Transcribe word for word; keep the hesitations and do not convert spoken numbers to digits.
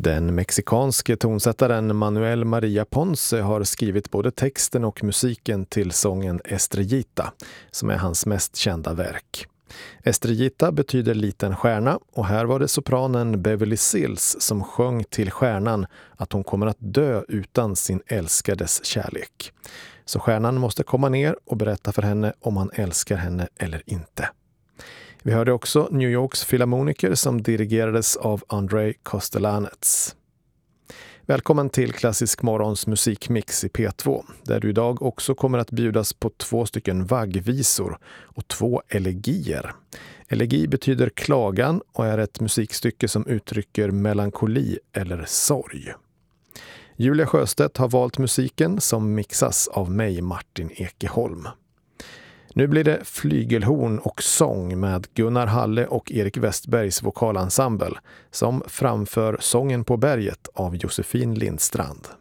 Den mexikanske tonsättaren Manuel Maria Ponce har skrivit både texten och musiken till sången Estrellita, som är hans mest kända verk. Estrellita betyder liten stjärna och här var det sopranen Beverly Sills som sjöng till stjärnan att hon kommer att dö utan sin älskades kärlek. Så stjärnan måste komma ner och berätta för henne om han älskar henne eller inte. Vi hörde också New Yorks filharmoniker som dirigerades av Andrei Kostelanets. Välkommen till Klassisk Morgons musikmix i P två, där du idag också kommer att bjudas på två stycken vaggvisor och två elegier. Elegi betyder klagan och är ett musikstycke som uttrycker melankoli eller sorg. Julia Sjöstedt har valt musiken som mixas av mig, Martin Ekeholm. Nu blir det flygelhorn och sång med Gunnar Halle och Erik Westbergs vokalensemble som framför Sången på berget av Josefin Lindstrand.